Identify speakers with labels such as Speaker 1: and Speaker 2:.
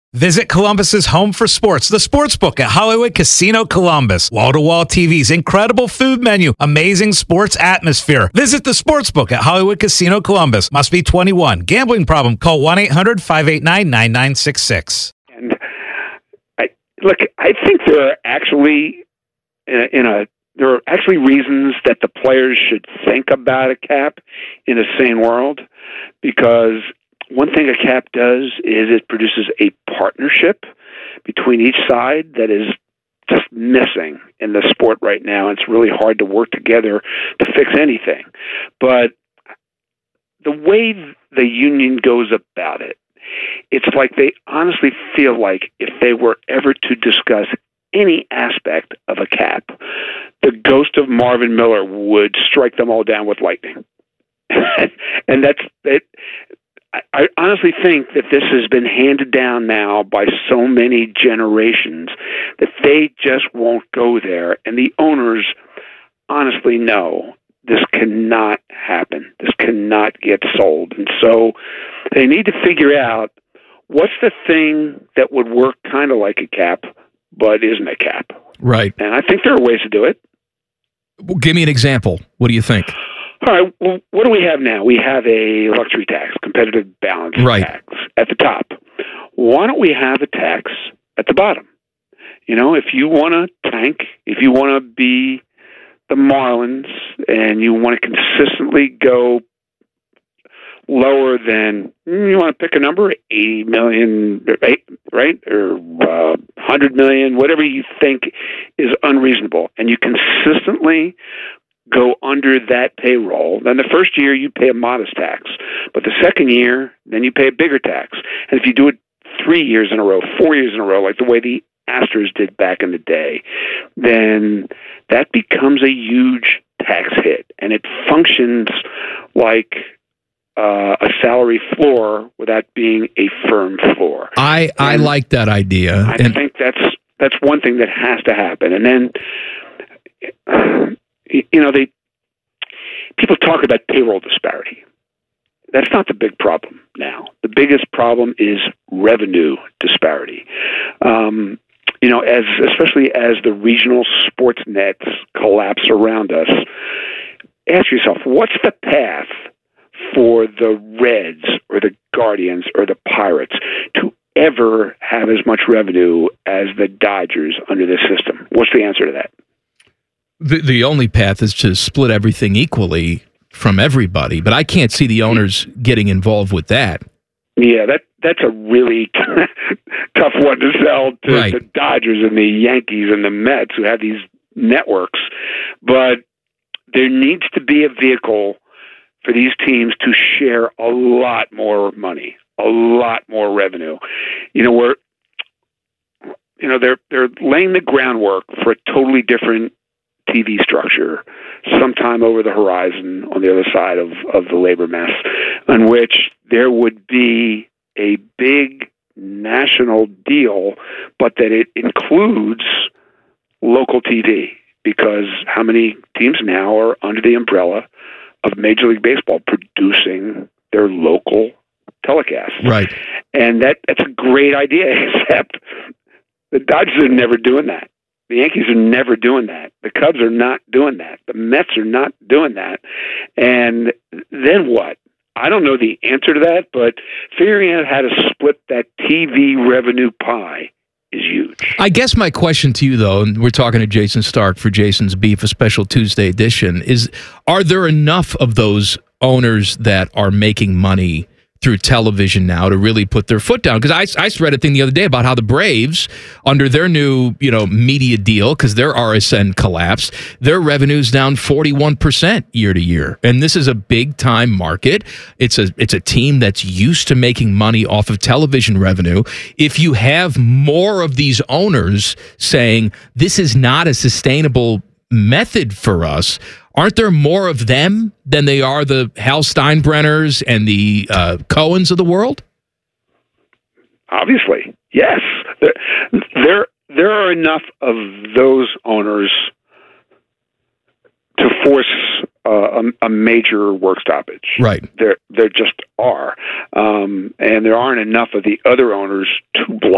Speaker 1: Visit Columbus's home for sports, the Sportsbook at Hollywood Casino Columbus. Wall-to-wall TVs, incredible food menu, amazing sports atmosphere. Visit the Sportsbook at Hollywood Casino Columbus. Must be 21. Gambling problem? Call 1-800-589-9966.
Speaker 2: And I think there are actually there are actually reasons that the players should think about a cap in a sane world, because one thing a cap does is it produces a partnership between each side that is just missing in the sport right now. It's really hard to work together to fix anything. But the way the union goes about it, it's like they honestly feel like if they were ever to discuss any aspect of a cap, the ghost of Marvin Miller would strike them all down with lightning. And that's it. I honestly think that this has been handed down now by so many generations that they just won't go there. And the owners honestly know this cannot happen. This cannot get sold. And so they need to figure out what's the thing that would work kind of like a cap, but isn't a cap.
Speaker 3: Right.
Speaker 2: And I think there are ways to do it.
Speaker 3: Well, give me an example. What do you think?
Speaker 2: All right, well, what do we have now? We have a luxury tax, competitive balance tax at the top. Why don't we have a tax at the bottom? You know, if you want to tank, if you want to be the Marlins and you want to consistently go lower than, you want to pick a number, 80 million, right? Or 100 million, whatever you think is unreasonable, and you consistently go under that payroll, then the first year you pay a modest tax. But the second year, then you pay a bigger tax. And if you do it 3 years in a row, 4 years in a row, like the way the Astros did back in the day, then that becomes a huge tax hit. And it functions like a salary floor without being a firm floor.
Speaker 3: I like that idea.
Speaker 2: I think that's one thing that has to happen. And then, you know, people talk about payroll disparity. That's not the big problem now. The biggest problem is revenue disparity. You know, especially as the regional sports nets collapse around us, ask yourself, what's the path for the Reds or the Guardians or the Pirates to ever have as much revenue as the Dodgers under this system? What's the answer to that?
Speaker 3: The only path is to split everything equally from everybody, but I can't see the owners getting involved with that.
Speaker 2: Yeah, that's a really tough one to sell to the Dodgers and the Yankees and the Mets, who have these networks. But there needs to be a vehicle for these teams to share a lot more money, a lot more revenue. You know, they're laying the groundwork for a totally different TV structure sometime over the horizon on the other side of the labor mess, in which there would be a big national deal, but that it includes local TV, because how many teams now are under the umbrella of Major League Baseball producing their local telecasts?
Speaker 3: Right.
Speaker 2: And that's a great idea, except the Dodgers are never doing that. The Yankees are never doing that. The Cubs are not doing that. The Mets are not doing that. And then what? I don't know the answer to that, but figuring out how to split that TV revenue pie is huge.
Speaker 3: I guess my question to you, though, and we're talking to Jason Stark for Jason's Beef, a special Tuesday edition, is are there enough of those owners that are making money through television now to really put their foot down? Because I read a thing the other day about how the Braves, under their new media deal, because their RSN collapsed, their revenue's down 41% year to year, and this is a big time market. It's a team that's used to making money off of television revenue. If you have more of these owners saying this is not a sustainable method for us, aren't there more of them than they are the Hal Steinbrenners and the Cohens of the world?
Speaker 2: Obviously, yes. There are enough of those owners to force a major work stoppage.
Speaker 3: Right.
Speaker 2: There just are. And there aren't enough of the other owners to block